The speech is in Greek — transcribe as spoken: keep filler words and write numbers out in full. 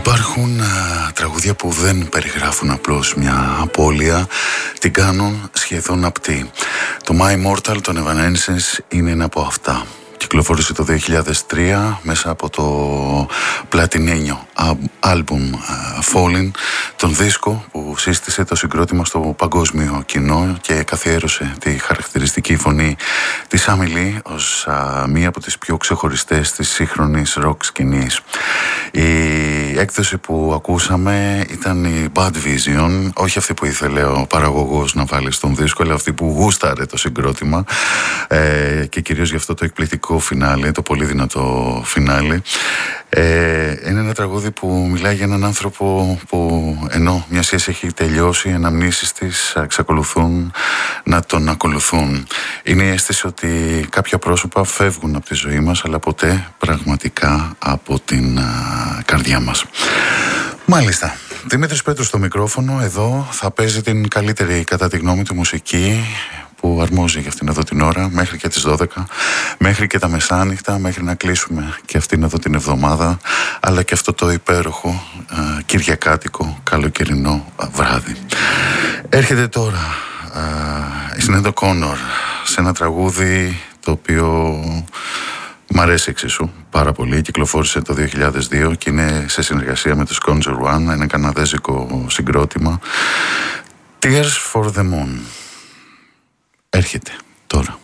Υπάρχουν α, τραγούδια που δεν περιγράφουν απλώς μια απώλεια, την κάνουν σχεδόν απτή. Το My Immortal των Evanescence είναι ένα από αυτά. Κυκλοφόρησε το δύο χιλιάδες τρία μέσα από το πλατινένιο άλμπουμ Falling, τον δίσκο που σύστησε το συγκρότημα στο παγκόσμιο κοινό και καθιέρωσε τη χαρακτηριστική φωνή της Άμι Λι ως α, μία από τις πιο ξεχωριστές της σύγχρονης ροκ σκηνής. Η έκδοση που ακούσαμε ήταν η Bad Vision, όχι αυτή που ήθελε ο παραγωγός να βάλει στον δίσκο, αλλά αυτή που γούσταρε το συγκρότημα ε, και κυρίως γι' αυτό το εκπληκτικό φινάλε, το πολύ δυνατό φινάλε. Ε, είναι ένα τραγούδι που μιλάει για έναν άνθρωπο που ενώ μια σχέση έχει τελειώσει, οι αναμνήσεις της εξακολουθούν να τον ακολουθούν. Είναι η αίσθηση ότι κάποια πρόσωπα φεύγουν από τη ζωή μας, αλλά ποτέ πραγματικά από την α, καρδιά μας. Μάλιστα. Δημήτρης Πέτρου στο μικρόφωνο. Εδώ θα παίζει την καλύτερη κατά τη γνώμη του μουσική που αρμόζει για αυτήν εδώ την ώρα, μέχρι και τις δώδεκα, μέχρι και τα μεσάνυχτα, μέχρι να κλείσουμε και αυτήν εδώ την εβδομάδα, αλλά και αυτό το υπέροχο α, κυριακάτικο καλοκαιρινό α, βράδυ. Έρχεται τώρα α, η Σινέντο Κόνορ σε ένα τραγούδι το οποίο μ' αρέσει εξίσου πάρα πολύ. Κυκλοφόρησε το δύο χιλιάδες δύο και είναι σε συνεργασία με τους Conjure One, ένα καναδέζικο συγκρότημα. Tears for the Moon. Έρχεται τώρα.